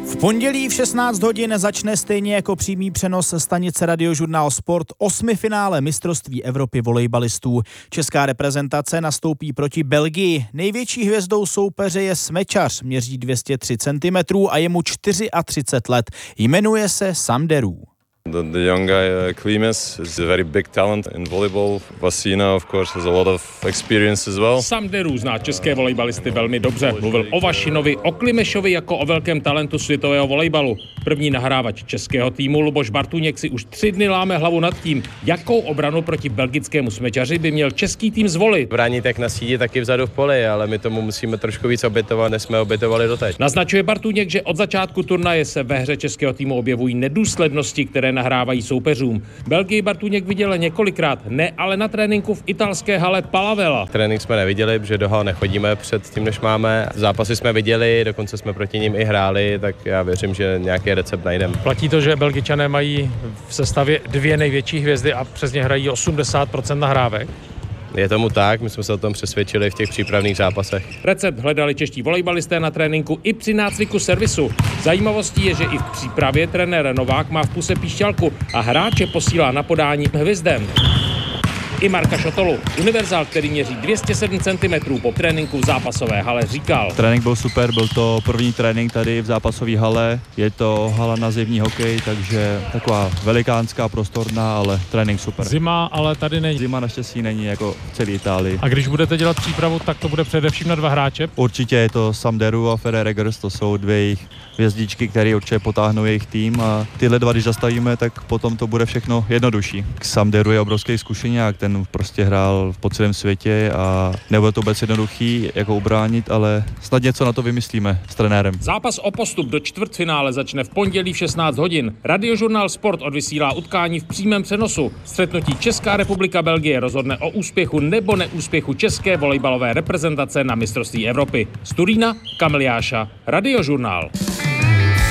V pondělí v 16 hodin začne stejně jako přímý přenos stanice Radiožurnál Sport 8. finále mistrovství Evropy volejbalistů. Česká reprezentace nastoupí proti Belgii. Největší hvězdou soupeře je smečař, měří 203 cm a je mu 34 let. Jmenuje se Sam Derů. The young guy, Klimes, is a very big talent in volleyball. Vasina, of course, has a lot of experience as well. Sam Derů zná české volejbalisty velmi dobře. Mluvil o Vašinovi, o Klimešovi jako o velkém talentu světového volejbalu. První nahrávač českého týmu Luboš Bartůněk si už 3 dny láme hlavu nad tím, jakou obranu proti belgickému smečaři by měl český tým zvolit. Bránit jak na síti, tak i vzadu v poli, ale my tomu musíme trošku víc obětovat, než jsme obětovali doteď. Naznačuje Bartůněk, že od začátku turnaje se ve hře českého týmu objevují nedůslednosti, které nahrávají soupeřům. Belgii Bartůněk viděl několikrát, ne ale na tréninku v italské hale Palavela. Trénink jsme neviděli, protože do hal nechodíme před tím, než máme. Zápasy jsme viděli, dokonce jsme proti nim i hráli, tak já věřím, že nějaký recept najdeme. Platí to, že Belgičané mají v sestavě 2 největší hvězdy a přes ně hrají 80% nahrávek? Je tomu tak, my jsme se o tom přesvědčili v těch přípravných zápasech. Recept hledali čeští volejbalisté na tréninku i při nácviku servisu. Zajímavostí je, že i v přípravě trenér Novák má v puse píšťalku a hráče posílá na podání hvězdem. I Marka Šotolu, univerzál, který měří 207 cm, po tréninku v zápasové hale říkal. Trénink byl super, byl to první trénink tady v zápasové hale, je to hala na zimní hokej, takže taková velikánská, prostorná, ale trénink super. Zima ale tady není. Zima naštěstí není jako v celé Itálii. A když budete dělat přípravu, tak to bude především na 2 hráče? Určitě je to Sam Derů a Fede Regers, to jsou 2 jejich hvězdičky, které určitě potáhnou jejich tým a tyhle 2, když zastavíme, tak potom to bude všechno jednodušší. Sam Derů je obrovský zkušeňák, ten prostě hrál po celém světě a nebude to vůbec jednoduchý, jako ubránit, ale snad něco na to vymyslíme s trenérem. Zápas o postup do čtvrtfinále začne v pondělí v 16 hodin. Radiožurnál Sport odvysílá utkání v přímém přenosu. Střetnutí Česká republika Belgie rozhodne o úspěchu nebo neúspěchu české volejbalové reprezentace na mistrovství Evropy. Z Turína Kamil Jáša, Radiožurnál.